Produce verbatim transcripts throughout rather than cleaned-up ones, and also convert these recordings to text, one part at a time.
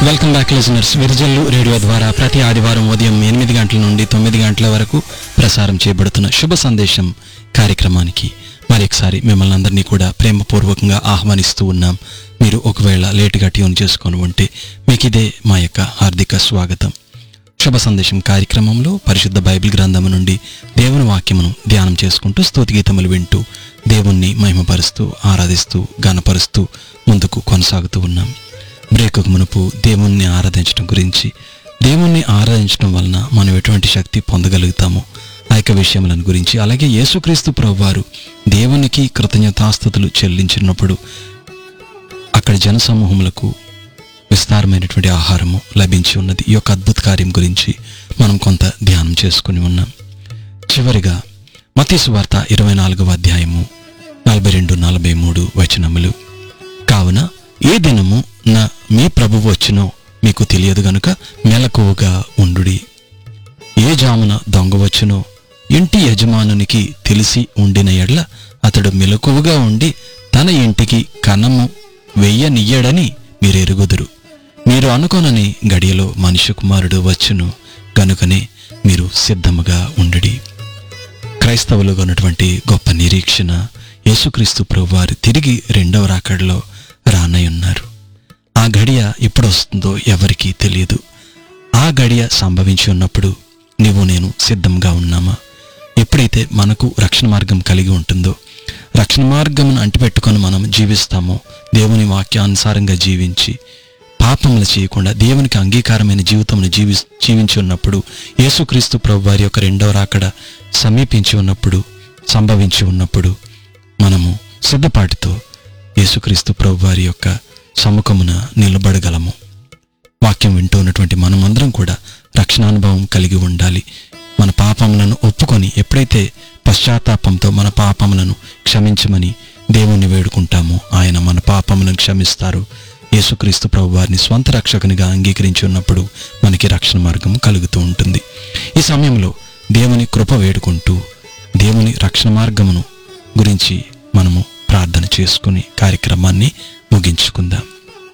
Welcome back listeners. Virijallu radio ద్వారా ప్రతి ఆదివారం ఉదయం ఎనిమిది గంటల నుండి తొమ్మిది గంటల వరకు ప్రసారం చేయబడుతున్న శుభ సందేశం కార్యక్రమానికి మరి ఒకసారి మిమ్మల్ని అందరినీ కూడా ప్రేమపూర్వకంగా ఆహ్వానిస్తూ ఉన్నాం. మీరు ఒకవేళ లేటుగా ట్యూన్ చేసుకొని ఉంటే మీకు ఇదే మా యొక్క హార్దిక స్వాగతం. శుభ సందేశం కార్యక్రమంలో పరిశుద్ధ బైబిల్ గ్రంథము నుండి దేవుని వాక్యమును ధ్యానం చేసుకుంటూ స్తుతిగీతములు వింటూ దేవుణ్ణి మహిమపరుస్తూ ఆరాధిస్తూ గణపరుస్తూ ముందుకు కొనసాగుతూ ఉన్నాం. బ్రేకుకు మునుపు దేవుణ్ణి ఆరాధించడం గురించి, దేవుణ్ణి ఆరాధించడం వలన మనం ఎటువంటి శక్తి పొందగలుగుతామో ఆ యొక్క విషయములను గురించి, అలాగే యేసుక్రీస్తు ప్రభువారు దేవునికి కృతజ్ఞతాస్తుతులు చెల్లించినప్పుడు అక్కడ జనసమూహములకు విస్తారమైనటువంటి ఆహారము లభించి ఉన్నది. ఈ యొక్క అద్భుత కార్యం గురించి మనం కొంత ధ్యానం చేసుకుని ఉన్నాం. చివరిగా మత్తయి సువార్త ఇరవై నాలుగవ అధ్యాయము నలభై రెండు నలభై మూడు వచనములు. కావున ఏ దినము నా మీ ప్రభువు వచ్చునో మీకు తెలియదు గనుక మెలకువగా ఉండుడి. ఏ జామున దొంగ వచ్చునో ఇంటి యజమానునికి తెలిసి ఉండిన ఎడ్ల అతడు మెలకువగా ఉండి తన ఇంటికి కన్నము వెయ్యనియ్యడని మీరు ఎరుగుదురు. మీరు అనుకోనని గడియలో మనుష్య కుమారుడు వచ్చును గనుకనే మీరు సిద్ధముగా ఉండుడి. క్రైస్తవులుగా ఉన్నటువంటి గొప్ప నిరీక్షణ, యేసుక్రీస్తు ప్రభువారు తిరిగి రెండవ రాకడలో రానయ్యున్నారు. ఆ గడియ ఎప్పుడు వస్తుందో ఎవరికీ తెలియదు. ఆ గడియ సంభవించి ఉన్నప్పుడు నీవు నేను సిద్ధంగా ఉన్నామా? ఎప్పుడైతే మనకు రక్షణ మార్గం కలిగి ఉంటుందో, రక్షణ మార్గమును అంటిపెట్టుకొని మనం జీవిస్తామో, దేవుని వాక్యానుసారంగా జీవించి పాపములు చేయకుండా దేవునికి అంగీకారమైన జీవితమును జీవి జీవించి ఉన్నప్పుడు, యేసుక్రీస్తు ప్రభువారి యొక్క రెండవ రాకడ సమీపించి ఉన్నప్పుడు, సంభవించి ఉన్నప్పుడు మనము సిద్ధపాటితో యేసుక్రీస్తు ప్రభువారి యొక్క సముఖమున నిలబడగలము. వాక్యం వింటూ ఉన్నటువంటి మనమందరం కూడా రక్షణానుభవం కలిగి ఉండాలి. మన పాపములను ఒప్పుకొని ఎప్పుడైతే పశ్చాత్తాపంతో మన పాపములను క్షమించమని దేవుణ్ణి వేడుకుంటామో ఆయన మన పాపములను క్షమిస్తారు. యేసుక్రీస్తు ప్రభువారిని స్వంత రక్షకునిగా అంగీకరించి ఉన్నప్పుడు మనకి రక్షణ మార్గం కలుగుతూ ఉంటుంది. ఈ సమయంలో దేవుని కృప వేడుకుంటూ దేవుని రక్షణ మార్గమును గురించి మనము ప్రార్థన చేసుకుని కార్యక్రమాన్ని ముగించుకుందాం.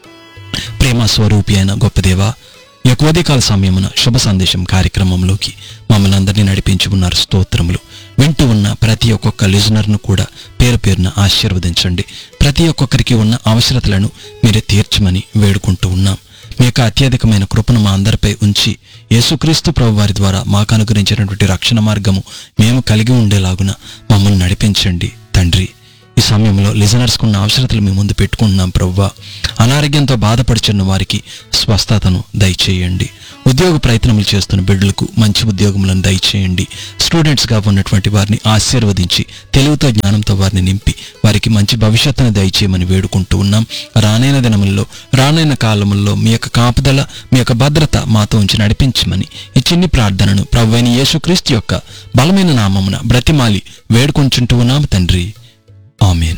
ప్రేమ స్వరూపి అయిన గొప్ప దేవా, ఈ యొక్క ఉదయకాల సమయమున శుభ సందేశం కార్యక్రమంలోకి మమ్మల్ని అందరినీ నడిపించి ఉన్నారు. స్తోత్రములు. వింటూ ఉన్న ప్రతి ఒక్కొక్క లిజనర్ను కూడా పేరు పేరున ఆశీర్వదించండి. ప్రతి ఒక్కొక్కరికి ఉన్న అవసరతలను మీరే తీర్చమని వేడుకుంటూ ఉన్నాం. మీ యొక్క అత్యధికమైన కృపను మా అందరిపై ఉంచి యేసుక్రీస్తు ప్రభువారి ద్వారా మాకు అనుగ్రహించినటువంటి రక్షణ మార్గము మేము కలిగి ఉండేలాగున మమ్మల్ని నడిపించండి తండ్రి. ఈ సమయంలో లిజనర్స్కు ఉన్న అవసరతలు మీ ముందు పెట్టుకుంటున్నాం ప్రభువా. అనారోగ్యంతో బాధపడుచున్న వారికి స్వస్థతను దయచేయండి. ఉద్యోగ ప్రయత్నములు చేస్తున్న బిడ్డలకు మంచి ఉద్యోగములను దయచేయండి. స్టూడెంట్స్గా ఉన్నటువంటి వారిని ఆశీర్వదించి తెలివితో జ్ఞానంతో వారిని నింపి వారికి మంచి భవిష్యత్తును దయచేయమని వేడుకుంటూ ఉన్నాం. రానైన దినముల్లో రానైన కాలముల్లో మీ యొక్క కాపుదల, మీ యొక్క భద్రత మాతో ఉంచి నడిపించమని ఈ చిన్ని ప్రార్థనను ప్రభువైన యేసుక్రీస్తు యొక్క బలమైన నామమున బ్రతిమాలి వేడుకొంచుంటూ ఉన్నాము తండ్రి. ఆమేన్.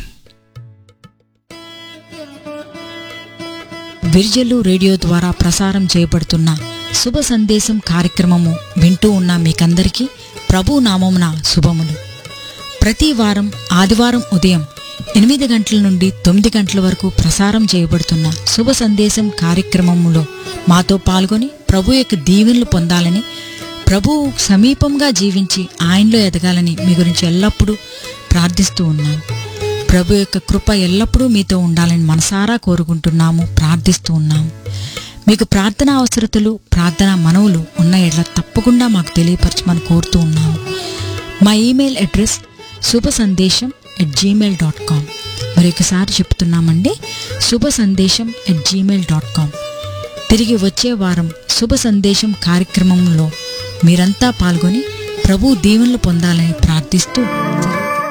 విరిజల్లు రేడియో ద్వారా ప్రసారం చేయబడుతున్న శుభ సందేశం కార్యక్రమము వింటూ ఉన్న మీకందరికీ ప్రభు నామమున శుభములు. ప్రతి వారం ఆదివారం ఉదయం ఎనిమిది గంటల నుండి తొమ్మిది గంటల వరకు ప్రసారం చేయబడుతున్న శుభ సందేశం కార్యక్రమములో మాతో పాల్గొని ప్రభు యొక్క దీవెనలు పొందాలని, ప్రభువు సమీపంగా జీవించి ఆయనలో ఎదగాలని మీ గురించి ఎల్లప్పుడూ ప్రార్థిస్తూ ఉన్నాం. ప్రభు యొక్క కృప ఎల్లప్పుడూ మీతో ఉండాలని మనసారా కోరుకుంటున్నాము, ప్రార్థిస్తూ ఉన్నాము. మీకు ప్రార్థన అవసరతలు, ప్రార్థన మనవులు ఉన్న ఎడ్ల తప్పకుండా మాకు తెలియపరచమని కోరుతూ ఉన్నాము. మా ఈమెయిల్ అడ్రస్ శుభ సందేశం ఎట్ జీమెయిల్ డాట్ కామ్. మరొకసారి చెప్తున్నామండి, శుభ సందేశం ఎట్ జీమెయిల్ డాట్ కామ్. తిరిగి వచ్చే వారం శుభ సందేశం కార్యక్రమంలో మీరంతా పాల్గొని ప్రభు దీవెనలు పొందాలని ప్రార్థిస్తూ